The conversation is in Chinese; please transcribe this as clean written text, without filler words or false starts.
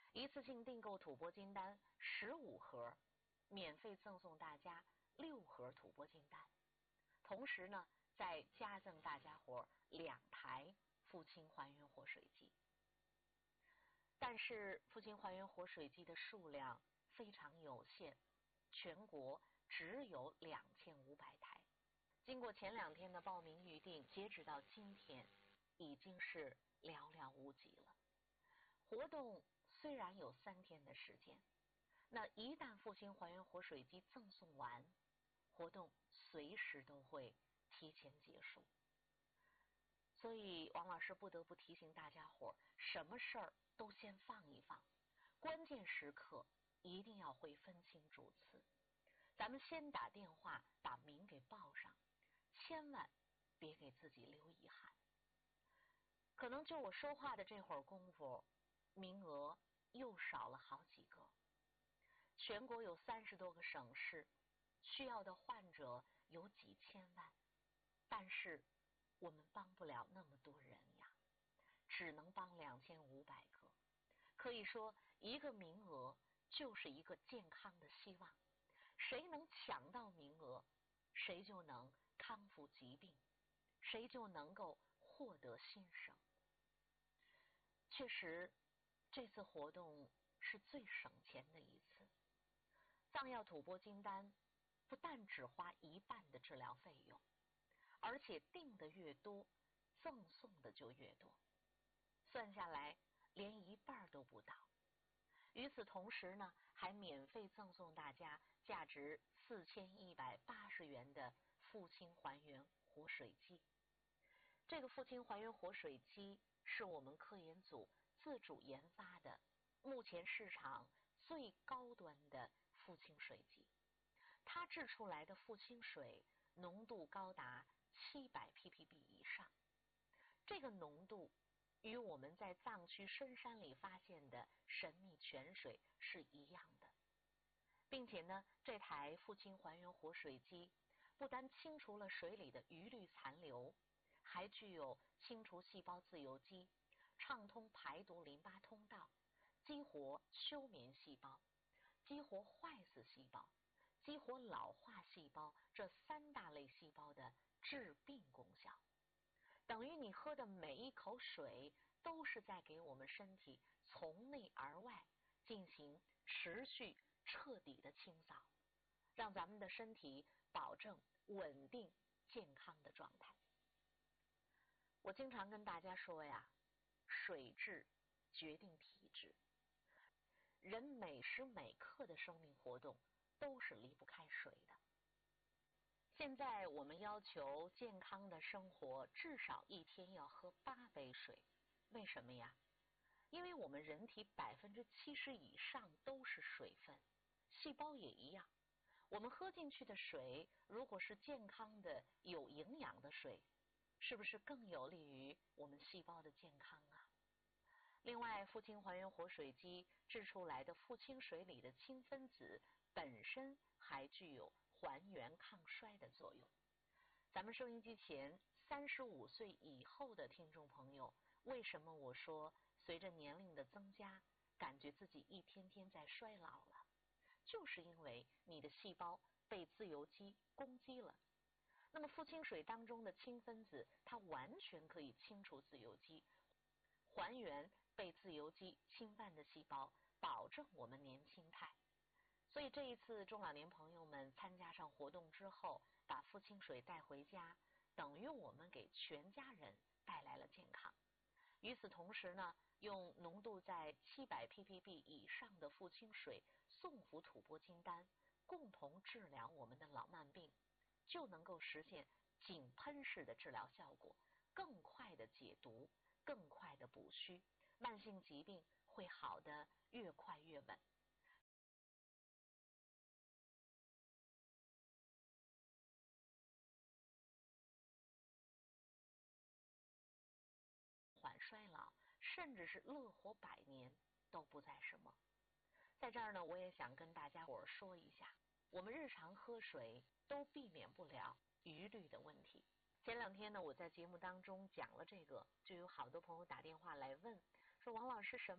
一次性订购吐蕃金丹15盒，免费赠送大家6盒吐蕃金丹，同时呢再加赠大家伙2台父亲还原活水机。但是父亲还原活水机的数量非常有限，全国只有2500台。经过前2天的报名预定，截止到今天已经是寥寥无几了。活动虽然有3天的时间，那一旦父亲还原活水机赠送完，活动随时都会提前结束。所以王老师不得不提醒大家伙，什么事儿都先放一放，关键时刻一定要会分清主次。咱们先打电话把名给报上，千万别给自己留遗憾。可能就我说话的这会儿功夫，名额又少了好几个。全国有30多个省市，需要的患者有几千万，但是我们帮不了那么多人呀，只能帮2500个。可以说一个名额就是一个健康的希望，谁能抢到名额，谁就能康复疾病，谁就能够获得新生。确实这次活动是最省钱的一次。藏药吐蕃金丹不但只花1半的治疗费用，而且订的越多，赠送的就越多，算下来连1半都不到。与此同时呢，还免费赠送大家价值4180元的父亲还原活水机。这个父亲还原活水机是我们科研组自主研发的，目前市场最高端的父亲水机。它制出来的父亲水浓度高达700 ppb 以上，这个浓度与我们在藏区深山里发现的神秘泉水是一样的。并且呢，这台父亲还原活水机不单清除了水里的余氯残留，还具有清除细胞自由基、畅通排毒淋巴通道、激活休眠细胞、激活坏死细胞、激活老化细胞这3大类细胞的治病功效。等于你喝的每一口水都是在给我们身体从内而外进行持续彻底的清扫，让咱们的身体保证稳定健康的状态。我经常跟大家说呀，水质决定体质，人每时每刻的生命活动都是离不开水的。现在我们要求健康的生活至少1天要喝8杯水，为什么呀？因为我们人体70%以上都是水分，细胞也一样。我们喝进去的水如果是健康的有营养的水，是不是更有利于我们细胞的健康啊？另外，父亲还原活水机制出来的父亲水里的氢分子本身还具有还原抗衰的作用。咱们收音机前35岁以后的听众朋友，为什么我说随着年龄的增加，感觉自己一天天在衰老了？就是因为你的细胞被自由基攻击了。那么父亲水当中的氢分子，它完全可以清除自由基，还原被自由基侵犯的细胞，保证我们年轻态。所以这一次中老年朋友们参加上活动之后，把父亲水带回家，等于我们给全家人带来了健康。与此同时呢，用浓度在700 ppb 以上的父亲水送服吐蕃金丹，共同治疗我们的老慢病，就能够实现井喷式的治疗效果，更快的解毒，更快的补虚，慢性疾病会好得越快越稳。缓衰老，甚至是乐活100年都不在什么。在这儿呢，我也想跟大家伙说一下，我们日常喝水都避免不了余氯的问题。前2天呢，我在节目当中讲了这个，就有好多朋友打电话来问，说王老师什么